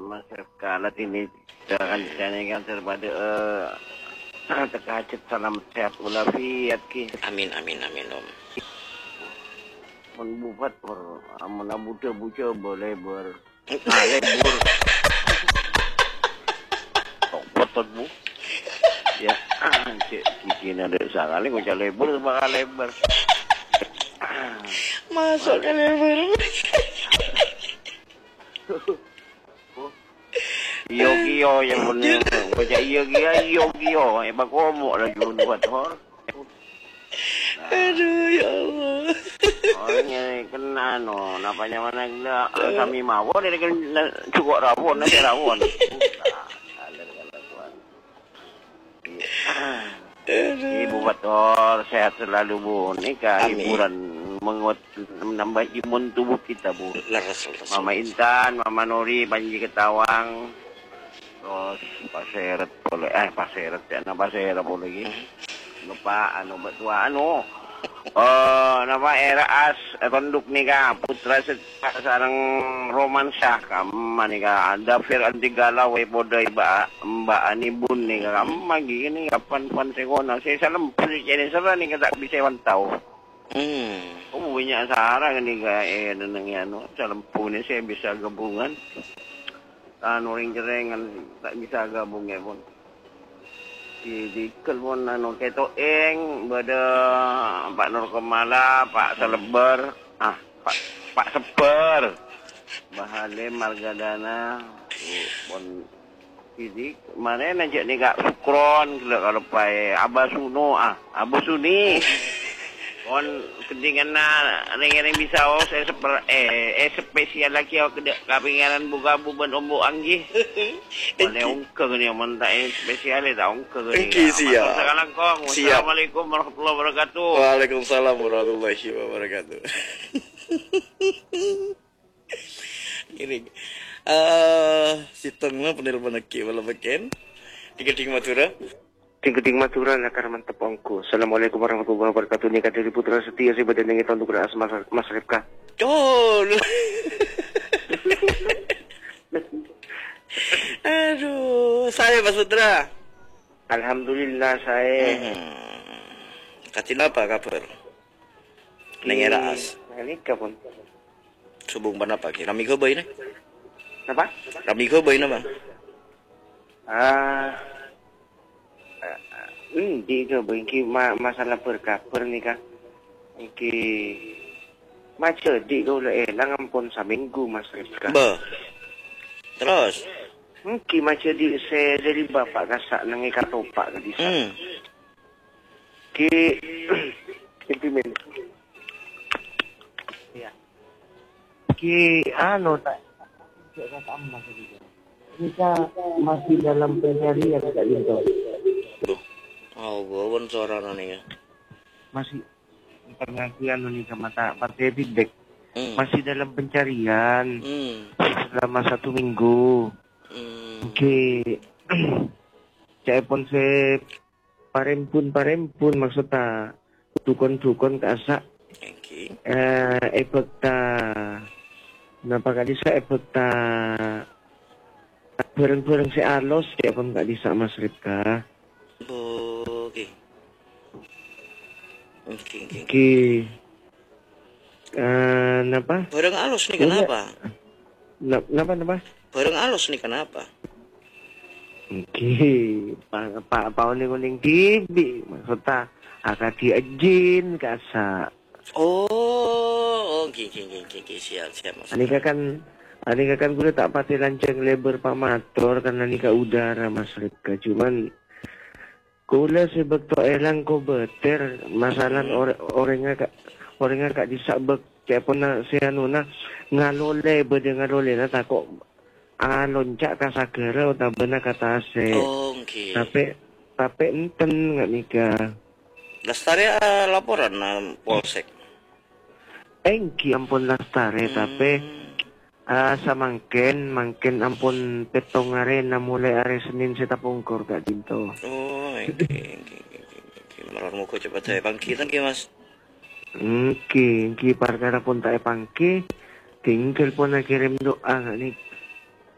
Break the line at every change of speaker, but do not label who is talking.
Mas Kalat ini jangan ditanyakan terpada terkacet salam sehat walafiat ki.
Amin Om.
Mun buat amun buca boleh lebur. Potot bu. Ya, cik kiki ada sekali kau lebur bakal lebar.
Masuk ke lebur.
Iyo yang benar baca iyo emang komok lagi buat hor.
Aduh ya Allah.
Orangnya kena no, napanya mana kita kami mau dia kan cukup rawon nasi rawon. Ibu Bator sehat selalu bu, nikah hiburan menambah imun tubuh kita bu. Mama Intan, Mama Nuri, Panji Ketawang. Terus Pak Seret boleh, Pak Seret boleh lagi. Lupa betua nama era as tonduk nika putra sarang romansa kam nika ada fir anti galau bodai mbak anibun nika kam lagi ini kapan sekona saya salam jadi serah nika tak bisa wantau. Punya sarang nika neneng salam punya saya bisa gabungan. Ring jerengan tak bisa gabung ya pun. Di kelpon keto bada Pak Nur Kemala, Pak Seleber, Pak Seper, Bahalim Margadana, pon ini mana najak ni gak Sukron kalau pai Abasuno Abu Suni. Kon kedingan ring bisa saya spesial lagi kapinganan buka buban ombo anggi. Boleh ungke ni mentak spesial dah ungke ni.
Siap.
Assalamualaikum warahmatullahi wabarakatuh.
Waalaikumsalam warahmatullahi wabarakatuh. Ini si tengah penerbangan ke wala beken. Tinggal Madura.
Tinggal Madura nakar mantap ongko. Assalamualaikum warahmatullahi wabarakatuh. Nikah dari putra setia si badan yang untuk beras Mas Rifka.
Aduh, saya Mas Putra.
Alhamdulillah saya.
Kacil apa kabar? Nengera as.
Nikah pun.
Subung ban apa? Rami ko ba ini?
Apa?
Rami ko ba ini bang?
Di ke bengki masalah berkabar nikah. Iki macam di kau lang ampun seminggu Mas Rifka.
Terus?
Ki macam di saya dari bapak kasak nangi katopak ke disa. Ki implement. Ya. Ki tak. Kita masih dalam pencarian Kak Linto.
Bawon suara nih ya.
Masih pengakuan nih sama partai feedback. Masih dalam pencarian selama 1 minggu. Oke. Saya pun parempun maksudnya dukun kasak. Efekta. Napa kali saya efekta bareng-bareng si alos ya pun gak bisa Mas Rifka. Oke. Napa?
Bareng alus nih kenapa?
Napa?
Bareng alus nih kenapa?
Oke. Pak kuning TV maksudnya akan diajin kasa.
Oke, siap Mas.
Anika kan gue tak pati lanceng lebar Pak Mator karena nika udara Mas Rifka. Cuman kula sebab to elang ko beter masalah orangnya kak disabek kaya pun na siya nuna ngalole na tako loncak ka sagara o tabana katase.
Okay.
Tapi enten nggak nika.
Lestari laporan na polsek.
Engki ampun lestari tapi sa mangken ampun petong are na mulai are Senin sa tapungkor ka dito.
Malar mo ko cepat saya pangkitan ki Mas.
Ki perkara pun tak pangki tinggal pun kirim doa ni